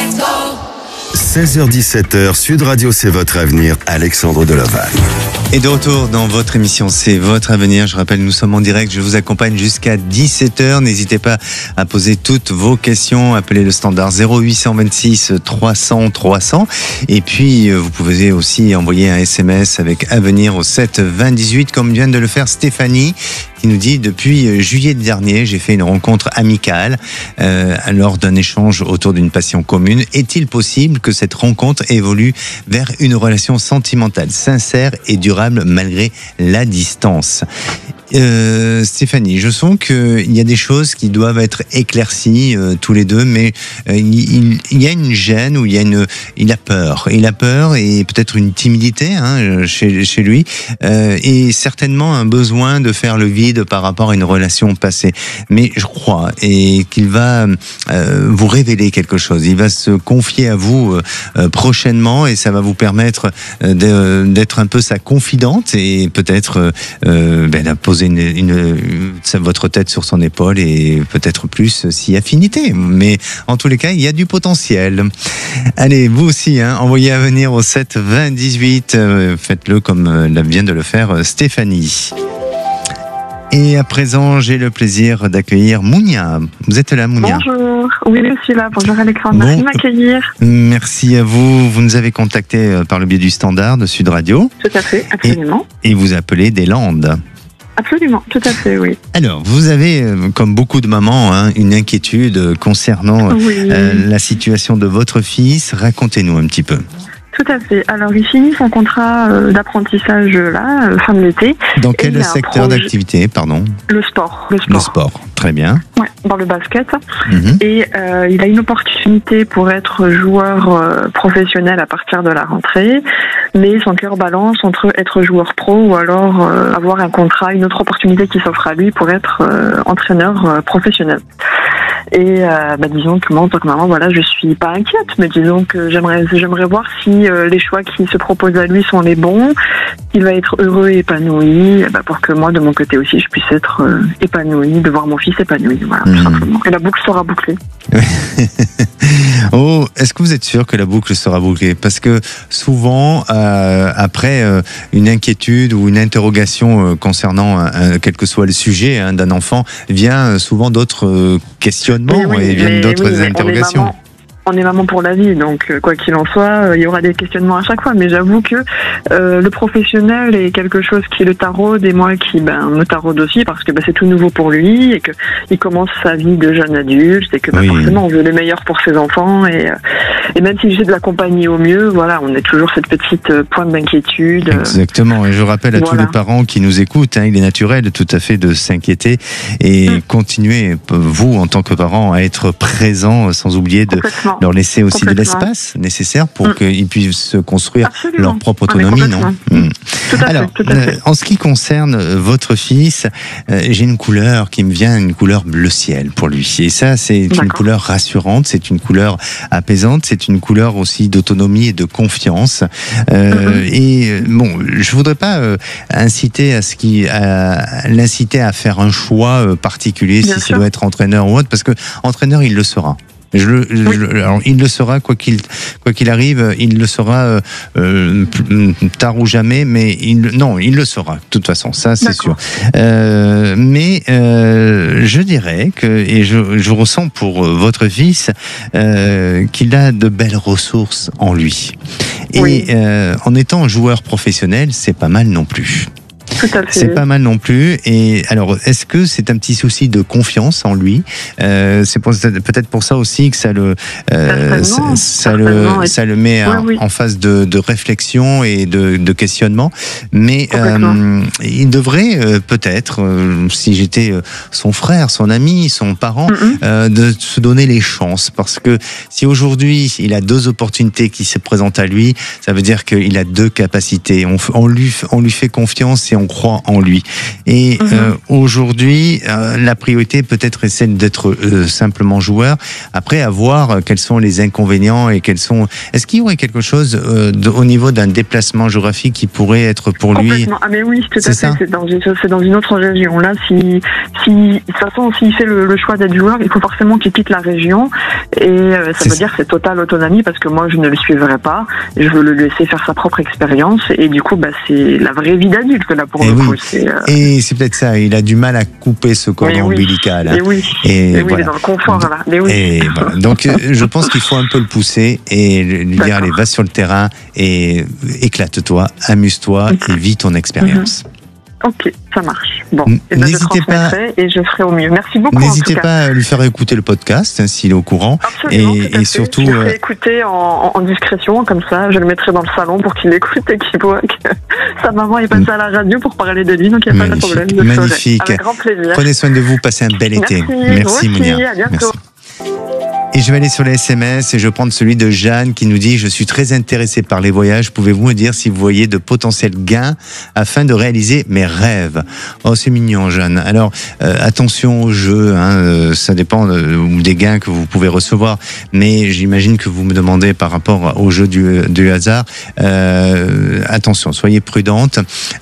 16h-17h, Sud Radio, c'est votre avenir. Alexandre Delovac. Et de retour dans votre émission, c'est votre avenir. Je rappelle, nous sommes en direct. Je vous accompagne jusqu'à 17h. N'hésitez pas à poser toutes vos questions. Appelez le standard 0826 300 300. Et puis, vous pouvez aussi envoyer un SMS avec avenir au 7 20 18, comme vient de le faire Stéphanie, qui nous dit: depuis juillet dernier, j'ai fait une rencontre amicale lors d'un échange autour d'une passion commune. Est-il possible que cette rencontre évolue vers une relation sentimentale, sincère et durable malgré la distance? Stéphanie, je sens qu'il y a des choses qui doivent être éclaircies tous les deux, mais il y a une gêne ou il a peur. Il a peur et peut-être une timidité chez lui, et certainement un besoin de faire le vide par rapport à une relation passée. Mais je crois qu'il va vous révéler quelque chose. Il va se confier à vous prochainement, et ça va vous permettre d'être un peu sa confidente et peut-être poser votre tête sur son épaule et peut-être plus si affinité. Mais en tous les cas, il y a du potentiel. Allez, vous aussi, envoyez à venir au 7 20 18. Faites-le comme vient de le faire Stéphanie. Et à présent, j'ai le plaisir d'accueillir Mounia. Vous êtes là, Mounia? Bonjour. Oui, je suis là. Bonjour Alexandre. Merci de m'accueillir. Merci à vous. Vous nous avez contacté par le biais du standard de Sud Radio. Tout à fait, absolument. Et vous appelez des Landes. Absolument, tout à fait, oui. Alors, vous avez, comme beaucoup de mamans, une inquiétude concernant la situation de votre fils. Racontez-nous un petit peu. Tout à fait. Alors, il finit son contrat d'apprentissage fin de l'été. Dans quel secteur d'activité, pardon? Le sport. Le sport, très bien. Ouais, dans le basket. Et il a une opportunité pour être joueur professionnel à partir de la rentrée, mais son cœur balance entre être joueur pro ou alors avoir un contrat, une autre opportunité qui s'offre à lui pour être entraîneur professionnel. Et disons que moi, en tant que maman, je suis pas inquiète, mais disons que j'aimerais voir si les choix qui se proposent à lui sont les bons, qu'il va être heureux et épanoui, pour que moi, de mon côté aussi, je puisse être épanouie, de voir mon fils épanoui, voilà, tout simplement. Et la boucle sera bouclée. Oh, est-ce que vous êtes sûr que la boucle sera bouclée? Parce que souvent, après une inquiétude ou une interrogation concernant quel que soit le sujet d'un enfant, vient souvent d'autres questionnements et viennent d'autres interrogations. On est maman pour la vie, donc quoi qu'il en soit, il y aura des questionnements à chaque fois. Mais j'avoue que le professionnel est quelque chose qui le taraude, et moi qui me taraude aussi, parce que c'est tout nouveau pour lui et que il commence sa vie de jeune adulte et que forcément on veut le meilleur pour ses enfants, et même si j'essaie de l'accompagner au mieux, voilà, on est toujours cette petite pointe d'inquiétude. Exactement. Et je rappelle à tous les parents qui nous écoutent, il est naturel tout à fait de s'inquiéter et continuer, vous en tant que parents, à être présents, sans oublier de leur laisser aussi de l'espace nécessaire pour qu'ils puissent se construire leur propre autonomie, non? Alors, en ce qui concerne votre fils, j'ai une couleur qui me vient, une couleur bleu ciel pour lui. Et ça, c'est une couleur rassurante, c'est une couleur apaisante, c'est une couleur aussi d'autonomie et de confiance. Et bon, je voudrais pas l'inciter à faire un choix particulier, si ça doit être entraîneur ou autre, parce que entraîneur, il le sera. Alors, il le sera quoi qu'il arrive, il le sera tard ou jamais, mais il le sera de toute façon, ça c'est sûr. Mais je dirais et je ressens pour votre fils qu'il a de belles ressources en lui. Et en étant joueur professionnel, c'est pas mal non plus. C'est pas mal non plus. Et alors, est-ce que c'est un petit souci de confiance en lui? C'est peut-être pour ça aussi que ça le met en phase de réflexion et de questionnement. Mais il devrait peut-être, si j'étais son frère, son ami, son parent, de se donner les chances. Parce que si aujourd'hui il a deux opportunités qui se présentent à lui, ça veut dire qu'il a deux capacités. On lui fait confiance et on croit en lui. Et aujourd'hui, la priorité peut-être est celle d'être simplement joueur. Après, à voir quels sont les inconvénients et quels sont... Est-ce qu'il y aurait quelque chose au niveau d'un déplacement géographique qui pourrait être pour lui... Ah mais oui, tout à fait. C'est dans une autre région. Là, de toute façon, s'il fait le choix d'être joueur, il faut forcément qu'il quitte la région. Et ça veut dire que c'est totale autonomie, parce que moi, je ne le suivrai pas. Je veux le laisser faire sa propre expérience. Et du coup, c'est la vraie vie d'adulte là pour le coup. Et c'est peut-être ça. Il a du mal à couper ce cordon ombilical. Et oui, il est dans le confort là. Mais oui. Et voilà. Donc, je pense qu'il faut un peu le pousser et lui dire, allez, va sur le terrain et éclate-toi, amuse-toi et vis ton expérience. Ok, ça marche. Bon, n'hésitez pas et je ferai au mieux. Merci beaucoup. N'hésitez pas à lui faire écouter le podcast s'il est au courant. Absolument, et surtout, je le ferai écouter en discrétion, comme ça, je le mettrai dans le salon pour qu'il écoute et qu'il voit que sa maman est passée à la radio pour parler de lui, donc il n'y a pas de problème. Magnifique. Avec grand plaisir. Prenez soin de vous, passez un bel été. Merci Mounia. À bientôt. Merci. Et je vais aller sur les SMS et je vais prendre celui de Jeanne qui nous dit « Je suis très intéressée par les voyages. Pouvez-vous me dire si vous voyez de potentiels gains afin de réaliser mes rêves ?» Oh, c'est mignon, Jeanne. Alors, attention au jeu. Ça dépend des gains que vous pouvez recevoir. Mais j'imagine que vous me demandez par rapport au jeu du hasard. Attention, soyez prudente.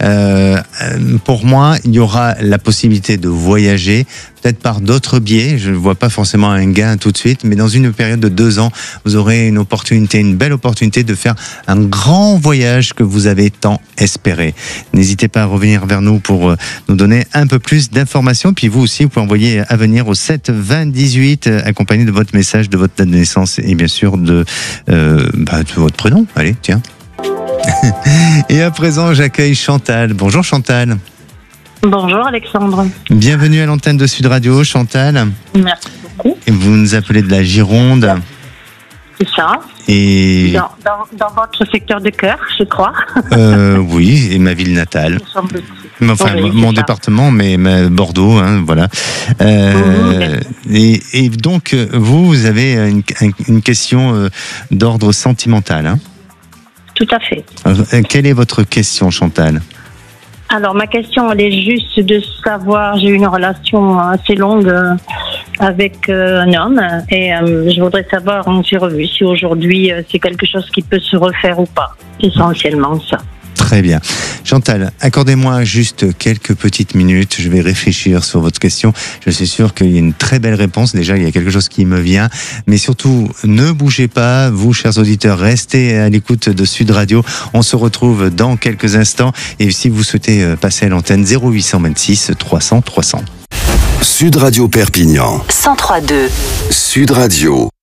Pour moi, il y aura la possibilité de voyager, peut-être par d'autres biais. Je ne vois pas forcément un gain tout de suite, mais dans une période de 2 ans, vous aurez une belle opportunité de faire un grand voyage que vous avez tant espéré. N'hésitez pas à revenir vers nous pour nous donner un peu plus d'informations. Puis vous aussi, vous pouvez envoyer à venir au 7 20 18, accompagné de votre message, de votre date de naissance et bien sûr de votre prénom. Allez, tiens. Et à présent, j'accueille Chantal. Bonjour Chantal. Bonjour Alexandre. Bienvenue à l'antenne de Sud Radio, Chantal. Merci beaucoup. Et vous nous appelez de la Gironde. C'est ça. Et dans votre secteur de cœur, je crois. Oui, et ma ville natale. Enfin, oui, mon département, mais Bordeaux, voilà. Et donc, vous avez une question d'ordre sentimental. Hein. Tout à fait. Quelle est votre question, Chantal ? Alors, ma question, elle est juste de savoir, j'ai eu une relation assez longue avec un homme et je voudrais savoir, on s'est revu, si aujourd'hui c'est quelque chose qui peut se refaire ou pas. Essentiellement ça. Très bien. Chantal, accordez-moi juste quelques petites minutes. Je vais réfléchir sur votre question. Je suis sûr qu'il y a une très belle réponse. Déjà, il y a quelque chose qui me vient. Mais surtout, ne bougez pas. Vous, chers auditeurs, restez à l'écoute de Sud Radio. On se retrouve dans quelques instants. Et si vous souhaitez passer à l'antenne, 0826 300 300. Sud Radio Perpignan. 103.2. Sud Radio.